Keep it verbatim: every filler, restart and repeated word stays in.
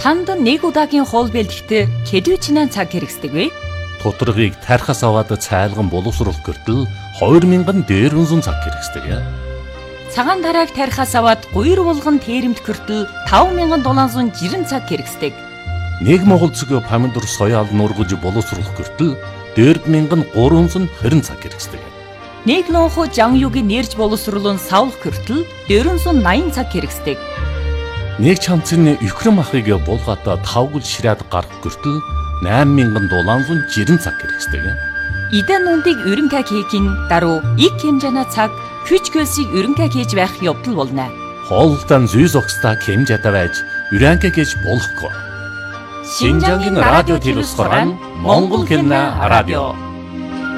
Танд нэг удаагийн хоол бэлтгэхдээ хэдвэчнээ цаг хэрэгсдэг вэ? Тутаргыг тархас аваад цайлган боловсруулах гэртэл хоёр мянган дээрвэнзэн цаг хэрэгсдэг. Цагаан тарааг тархас аваад гуйр булган тээрэмт гэртэл таван мянган долоон зуун жирэн цаг хэрэгсдэг. Нэг монгол цэгэ помидор соёал нургаж боловсруулах гэртэл дөрв мянган гурван зуун хорин цаг хэрэгсдэг. Нэг лонхо жан югийн нэрж боловсруулан савлах гэртэл дөрвөн зуун наян цаг хэрэгсдэг. Нэг чамцны Украин махыг булгаата тавгал ширээд гарах гэртэл найман мянган долоон зуун жирэн цаг хэрэгсдэг. Идэн нүндийг өрөнгө хийхин даруй их хэмжээний цаг хүч хөлсийг өрөнгө хийж байх явдал болно. Хоолтон зүйс огста хэмжээтэй байж өрөнгө хийж болохгүй. Шинжангийн радио телевиз сургаан Монгол хэмнээ радио.